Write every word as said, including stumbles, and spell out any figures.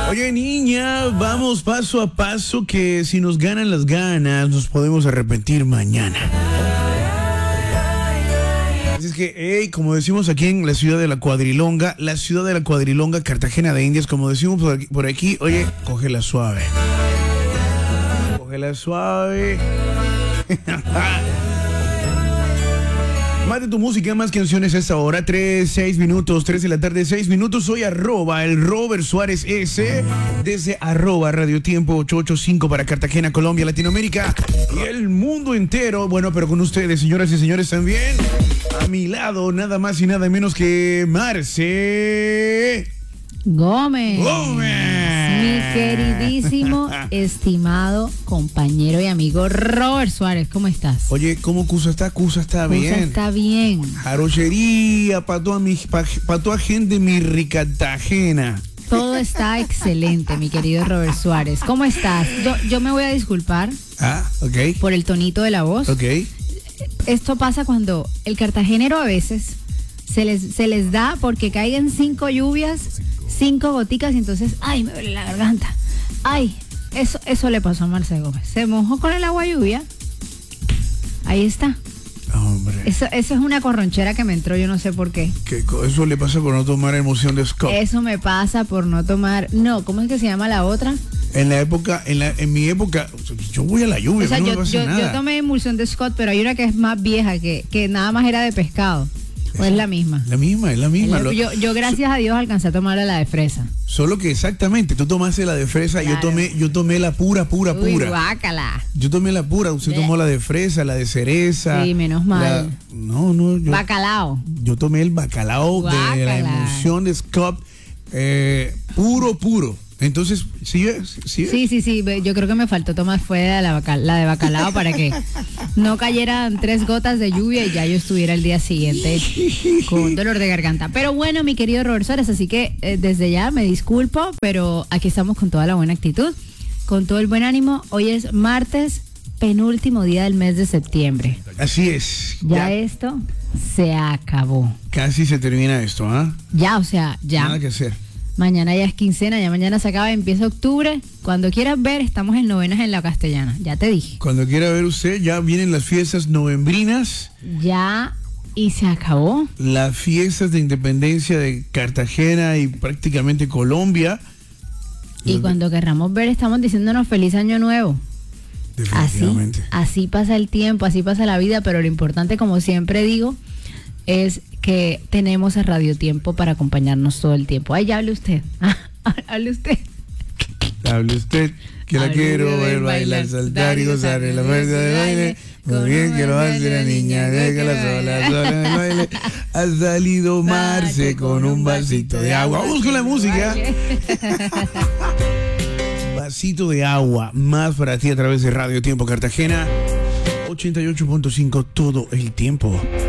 Oye, niña, vamos paso a paso que si nos ganan las ganas nos podemos arrepentir mañana. Así es que, hey, como decimos aquí en la ciudad de la Cuadrilonga, la ciudad de la Cuadrilonga, Cartagena de Indias, como decimos por aquí, por aquí oye, cógela suave. Cógela suave. Más de tu música, más canciones a esta hora. tres, seis minutos, tres de la tarde, seis minutos. Soy arroba el Robert Suárez S. Desde arroba Radio Tiempo ochocientos ochenta y cinco para Cartagena, Colombia, Latinoamérica y el mundo entero. Bueno, pero con ustedes, señoras y señores, también. A mi lado, nada más y nada menos que Marce Gómez. Gómez. Mi queridísimo, estimado compañero y amigo Robert Suárez, ¿cómo estás? Oye, ¿cómo Cusa está? Cusa está Cusa bien. está bien. Jarochería, para toda mi, pa, pa toda gente mi Cartagena. Todo está excelente, mi querido Robert Suárez. ¿Cómo estás? Yo, yo me voy a disculpar. Ah, ok. Por el tonito de la voz. Ok. Esto pasa cuando el cartagenero a veces se les, se les da porque caigan cinco lluvias, cinco goticas y entonces, ay, me duele la garganta. Ay, eso, eso le pasó a Marce Gómez. Se mojó con el agua lluvia. Ahí está. Hombre. Eso, eso es una corronchera que me entró, yo no sé por qué. ¿Qué, eso le pasa por no tomar emulsión de Scott? Eso me pasa por no tomar. No, ¿cómo es que se llama la otra? En la época, en, la, en mi época, yo voy a la lluvia, O sea, no yo, me pasa yo, nada. yo tomé emulsión de Scott, pero hay una que es más vieja, que, que nada más era de pescado. ¿O es la misma? La misma, es la misma. Yo, yo, yo gracias a Dios alcancé a tomar la de fresa. Solo que exactamente, tú tomaste la de fresa, Claro. yo tomé, yo tomé la pura, pura, Uy, pura. guácala. Yo tomé la pura, usted Yeah. tomó la de fresa, la de cereza. Sí, menos mal. la- no, no, yo, Bacalao. yo tomé el bacalao de la Guácala. emulsión de Scott, eh, puro, puro. Entonces, ¿sí ves? ¿Sí ves? Sí, sí, sí. ve- Yo creo que me faltó tomar fuera la, baca- la de bacalao para que no cayeran tres gotas de lluvia y ya yo estuviera el día siguiente con dolor de garganta. Pero bueno, mi querido Robert Suárez, así que eh, desde ya me disculpo, pero aquí estamos con toda la buena actitud, con todo el buen ánimo. Hoy es martes, penúltimo día del mes de septiembre. Así es. Ya, esto se acabó. Casi se termina esto, ¿ah? Ya, o sea, ya. Nada que hacer. Mañana ya es quincena, ya mañana se acaba, empieza octubre. Cuando quieras ver, estamos en novenas en la Castellana. Ya te dije. Cuando quiera ver usted, ya vienen las fiestas novembrinas, Ya, y se acabó. las fiestas de independencia de Cartagena y prácticamente Colombia. Y cuando querramos ver, estamos diciéndonos feliz año nuevo. Así, Definitivamente. así pasa el tiempo, así pasa la vida, pero lo importante, como siempre digo, es que tenemos a Radio Tiempo para acompañarnos todo el tiempo. Ay, ya hable usted. Hable usted. Hable usted, que la Hable quiero de ver bailar, saltar y gozar en la fuerza de baile. Muy bien que lo hace la niña, déjala sola, sola en el baile. Ha salido Marce con un vasito de agua. Vamos con la música. Vasito de agua, más para ti a través de Radio Tiempo Cartagena. ochenta y ocho punto cinco todo el tiempo.